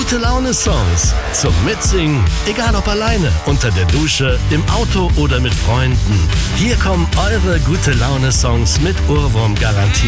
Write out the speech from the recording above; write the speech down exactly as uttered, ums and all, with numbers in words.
Gute Laune-Songs zum Mitsingen, egal ob alleine, unter der Dusche, im Auto oder mit Freunden. Hier kommen eure Gute Laune-Songs mit Ohrwurm-Garantie.